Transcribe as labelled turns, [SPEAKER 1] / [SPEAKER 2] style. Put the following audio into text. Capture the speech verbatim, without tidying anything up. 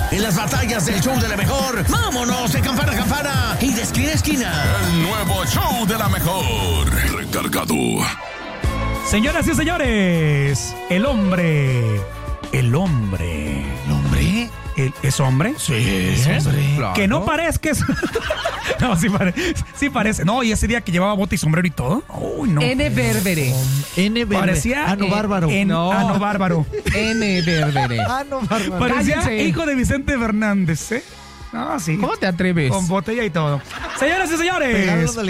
[SPEAKER 1] en las batallas del show de la mejor. ¡Vámonos de campana a campana y de esquina a esquina!
[SPEAKER 2] El nuevo show de la mejor. Recargado.
[SPEAKER 3] Señoras y señores, el hombre, el hombre,
[SPEAKER 1] ¿El hombre?
[SPEAKER 3] el- ¿es hombre?
[SPEAKER 1] Sí, es hombre.
[SPEAKER 4] Claro.
[SPEAKER 3] Que no parezca. No, sí, pare- sí parece. No, y ese día que llevaba bote y sombrero y todo. Uy, no.
[SPEAKER 5] N Berbere.
[SPEAKER 4] N B.
[SPEAKER 3] Parecía.
[SPEAKER 4] Ano
[SPEAKER 3] eh,
[SPEAKER 4] Bárbaro.
[SPEAKER 3] en-
[SPEAKER 5] No.
[SPEAKER 3] Ano Bárbaro.
[SPEAKER 5] N Berbere.
[SPEAKER 4] Ano Bárbaro.
[SPEAKER 3] Parecía
[SPEAKER 5] Cállense.
[SPEAKER 3] hijo de Vicente Fernández, ¿eh? No, sí.
[SPEAKER 5] ¿Cómo te atreves?
[SPEAKER 3] Con botella y todo. Señoras y señores.
[SPEAKER 4] Pegándole